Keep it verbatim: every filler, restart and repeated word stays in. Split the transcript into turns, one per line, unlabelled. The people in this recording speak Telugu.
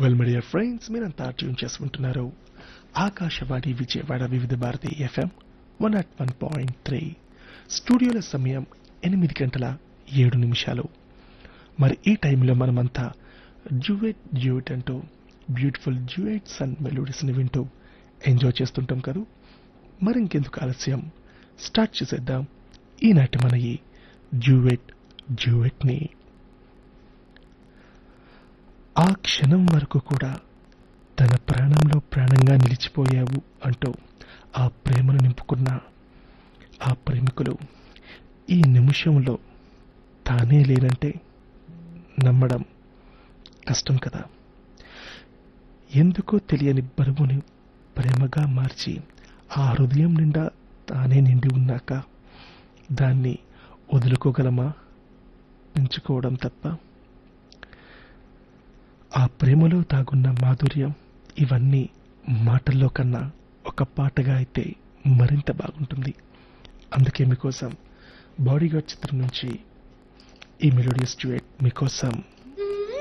వెల్ మై డియర్ ఫ్రెండ్స్, మీరంతా ట్యూన్ చేసుకుంటున్నారు ఆకాశవాణి విజయవాడ వివిధ Bharati FM one not one point three. స్టూడియోల సమయం ఎనిమిది గంటల ఏడు నిమిషాలు. మరి ఈ టైంలో మనమంతా డ్యూయెట్ డ్యూయెట్ అంటూ బ్యూటిఫుల్ డ్యూయెట్స్ అండ్ మెలోడీస్ని వింటూ ఎంజాయ్ చేస్తుంటాం కదా. మరి ఇంకెందుకు ఆలస్యం, స్టార్ట్ చేసేద్దాం ఈనాటి మన ఈ డ్యూయెట్ డ్యూయెట్ని. ఆ క్షణం వరకు కూడా తన ప్రాణంలో ప్రాణంగా నిలిచిపోయావు అంటూ ఆ ప్రేమను నింపుకున్న ఆ ప్రేమికులు ఈ నిమిషంలో తానే లేనంటే నమ్మడం కష్టం కదా. ఎందుకో తెలియని బరువుని ప్రేమగా మార్చి ఆ హృదయం నిండా తానే నిండి ఉన్నాక దాన్ని వదులుకోగలమా? పెంచుకోవడం తప్ప. ఆ ప్రేమలో తాగున్న మాధుర్యం ఇవన్నీ మాటల్లో కన్నా ఒక పాటగా అయితే మరింత బాగుంటుంది. అందుకే మీకోసం బాడీగార్డ్ చిత్రం నుంచి ఈ మెలోడియస్ డ్యూయెట్ మీకోసం